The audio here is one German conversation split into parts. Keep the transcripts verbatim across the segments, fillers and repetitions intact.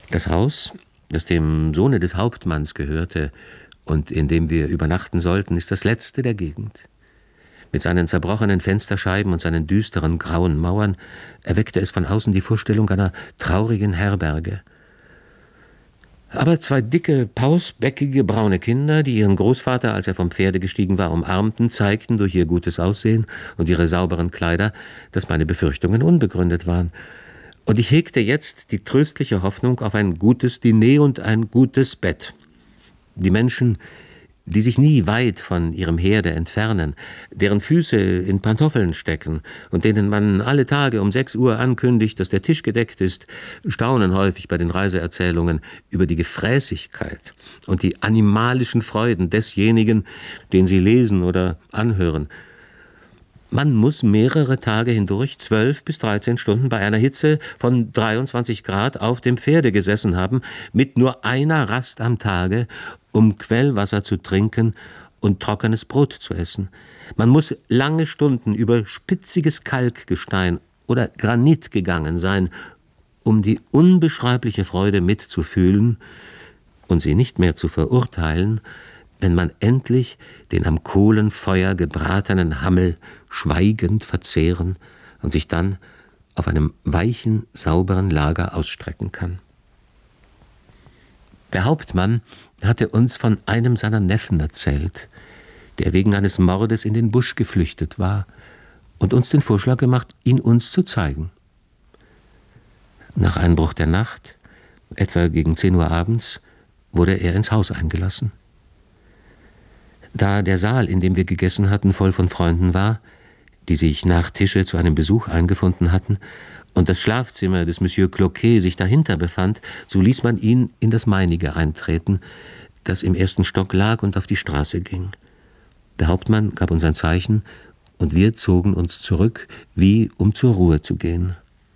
Das Haus, das dem Sohne des Hauptmanns gehörte und in dem wir übernachten sollten, ist das letzte der Gegend. Mit seinen zerbrochenen Fensterscheiben und seinen düsteren grauen Mauern erweckte es von außen die Vorstellung einer traurigen Herberge. Aber zwei dicke, pausbäckige, braune Kinder, die ihren Großvater, als er vom Pferde gestiegen war, umarmten, zeigten durch ihr gutes Aussehen und ihre sauberen Kleider, dass meine Befürchtungen unbegründet waren. Und ich hegte jetzt die tröstliche Hoffnung auf ein gutes Diner und ein gutes Bett. Die Menschen, die sich nie weit von ihrem Herde entfernen, deren Füße in Pantoffeln stecken und denen man alle Tage um sechs Uhr ankündigt, dass der Tisch gedeckt ist, staunen häufig bei den Reiseerzählungen über die Gefräßigkeit und die animalischen Freuden desjenigen, den sie lesen oder anhören. Man muss mehrere Tage hindurch zwölf bis dreizehn Stunden bei einer Hitze von dreiundzwanzig Grad auf dem Pferde gesessen haben, mit nur einer Rast am Tage, um Quellwasser zu trinken und trockenes Brot zu essen. Man muss lange Stunden über spitziges Kalkgestein oder Granit gegangen sein, um die unbeschreibliche Freude mitzufühlen und sie nicht mehr zu verurteilen, wenn man endlich den am Kohlenfeuer gebratenen Hammel schweigend verzehren und sich dann auf einem weichen, sauberen Lager ausstrecken kann. Der Hauptmann hatte uns von einem seiner Neffen erzählt, der wegen eines Mordes in den Busch geflüchtet war und uns den Vorschlag gemacht, ihn uns zu zeigen. Nach Einbruch der Nacht, etwa gegen zehn Uhr abends, wurde er ins Haus eingelassen. Da der Saal, in dem wir gegessen hatten, voll von Freunden war, die sich nach Tische zu einem Besuch eingefunden hatten, und das Schlafzimmer des Monsieur Cloquet sich dahinter befand, so ließ man ihn in das meinige eintreten, das im ersten Stock lag und auf die Straße ging. Der Hauptmann gab uns ein Zeichen, und wir zogen uns zurück, wie um zur Ruhe zu gehen.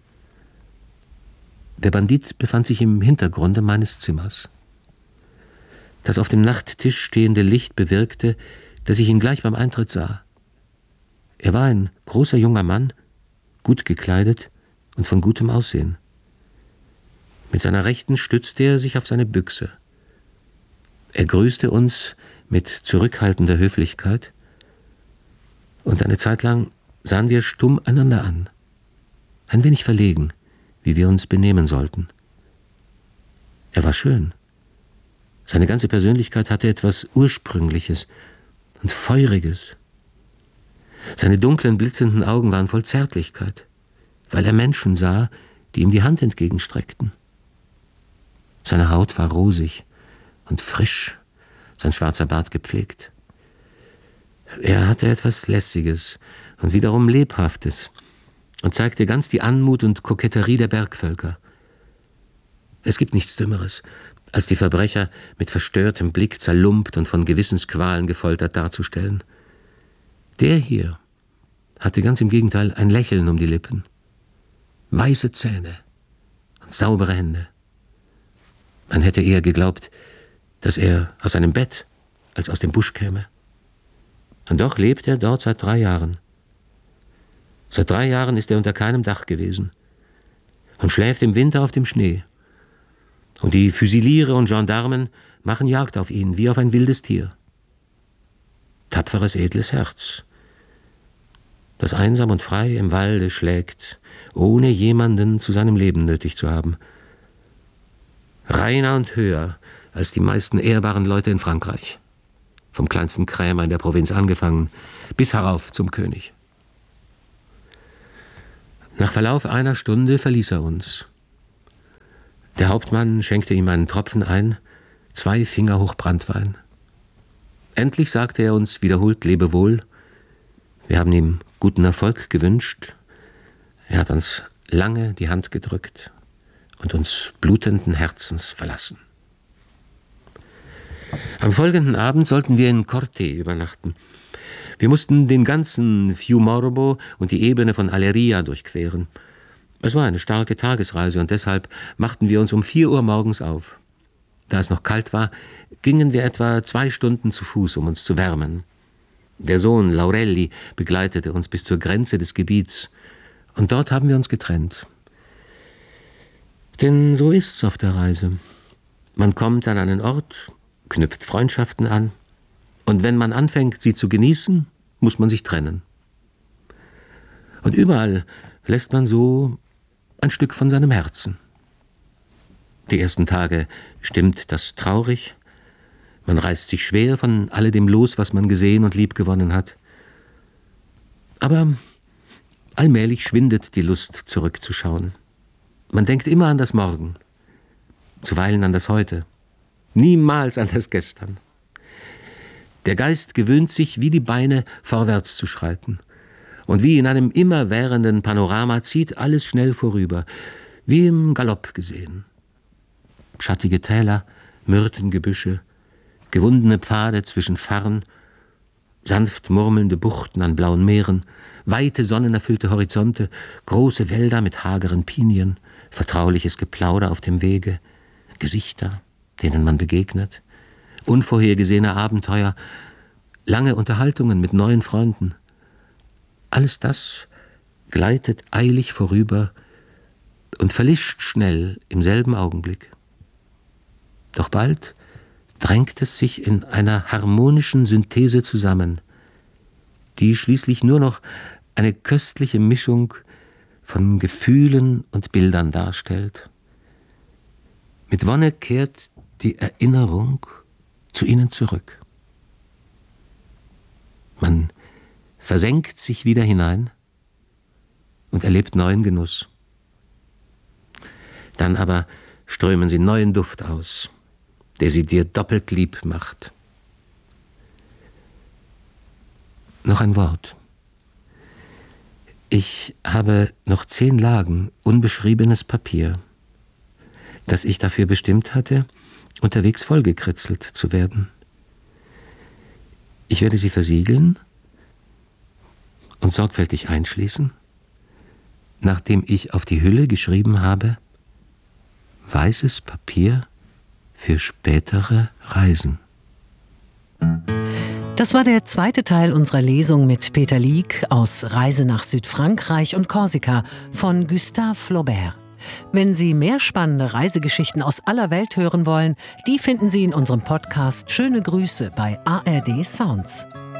Der Bandit befand sich im Hintergrunde meines Zimmers. Das auf dem Nachttisch stehende Licht bewirkte, dass ich ihn gleich beim Eintritt sah. Er war ein großer junger Mann, gut gekleidet und von gutem Aussehen. Mit seiner Rechten stützte er sich auf seine Büchse. Er grüßte uns mit zurückhaltender Höflichkeit, und eine Zeit lang sahen wir stumm einander an, ein wenig verlegen, wie wir uns benehmen sollten. Er war schön. Seine ganze Persönlichkeit hatte etwas Ursprüngliches und Feuriges. Seine dunklen, blitzenden Augen waren voll Zärtlichkeit, weil er Menschen sah, die ihm die Hand entgegenstreckten. Seine Haut war rosig und frisch, sein schwarzer Bart gepflegt. Er hatte etwas Lässiges und wiederum Lebhaftes und zeigte ganz die Anmut und Koketterie der Bergvölker. Es gibt nichts Dümmeres, als die Verbrecher mit verstörtem Blick zerlumpt und von Gewissensqualen gefoltert darzustellen. Der hier hatte ganz im Gegenteil ein Lächeln um die Lippen, weiße Zähne und saubere Hände. Man hätte eher geglaubt, dass er aus seinem Bett als aus dem Busch käme. Und doch lebt er dort seit drei Jahren. Seit drei Jahren ist er unter keinem Dach gewesen und schläft im Winter auf dem Schnee. Und die Füsiliere und Gendarmen machen Jagd auf ihn, wie auf ein wildes Tier. Tapferes, edles Herz, das einsam und frei im Walde schlägt, ohne jemanden zu seinem Leben nötig zu haben. Reiner und höher als die meisten ehrbaren Leute in Frankreich. Vom kleinsten Krämer in der Provinz angefangen, bis herauf zum König. Nach Verlauf einer Stunde verließ er uns. Der Hauptmann schenkte ihm einen Tropfen ein, zwei Finger hoch Branntwein. Endlich sagte er uns wiederholt Lebewohl. Wir haben ihm guten Erfolg gewünscht. Er hat uns lange die Hand gedrückt und uns blutenden Herzens verlassen. Am folgenden Abend sollten wir in Corte übernachten. Wir mussten den ganzen Fiumorbo und die Ebene von Aleria durchqueren. Es war eine starke Tagesreise und deshalb machten wir uns um vier Uhr morgens auf. Da es noch kalt war, gingen wir etwa zwei Stunden zu Fuß, um uns zu wärmen. Der Sohn Laurelli begleitete uns bis zur Grenze des Gebiets und dort haben wir uns getrennt. Denn so ist's auf der Reise. Man kommt an einen Ort, knüpft Freundschaften an, und wenn man anfängt, sie zu genießen, muss man sich trennen. Und überall lässt man so ein Stück von seinem Herzen. Die ersten Tage stimmt das traurig. Man reißt sich schwer von alledem los, was man gesehen und liebgewonnen hat. Aber allmählich schwindet die Lust, zurückzuschauen. Man denkt immer an das Morgen, zuweilen an das Heute, niemals an das Gestern. Der Geist gewöhnt sich, wie die Beine, vorwärts zu schreiten. Und wie in einem immerwährenden Panorama zieht alles schnell vorüber, wie im Galopp gesehen. Schattige Täler, Myrtengebüsche, gewundene Pfade zwischen Farren, sanft murmelnde Buchten an blauen Meeren, weite sonnenerfüllte Horizonte, große Wälder mit hageren Pinien, vertrauliches Geplauder auf dem Wege, Gesichter, denen man begegnet, unvorhergesehene Abenteuer, lange Unterhaltungen mit neuen Freunden. Alles das gleitet eilig vorüber und verlischt schnell im selben Augenblick. Doch bald drängt es sich in einer harmonischen Synthese zusammen, die schließlich nur noch eine köstliche Mischung von Gefühlen und Bildern darstellt. Mit Wonne kehrt die Erinnerung zu ihnen zurück. Man versenkt sich wieder hinein und erlebt neuen Genuss. Dann aber strömen sie neuen Duft aus, der sie dir doppelt lieb macht. Noch ein Wort. Ich habe noch zehn Lagen unbeschriebenes Papier, das ich dafür bestimmt hatte, unterwegs vollgekritzelt zu werden. Ich werde sie versiegeln und sorgfältig einschließen, nachdem ich auf die Hülle geschrieben habe: weißes Papier für spätere Reisen. Das war der zweite Teil unserer Lesung mit Peter Lieck aus Reise nach Südfrankreich und Korsika von Gustave Flaubert. Wenn Sie mehr spannende Reisegeschichten aus aller Welt hören wollen, die finden Sie in unserem Podcast Schöne Grüße bei A R D Sounds.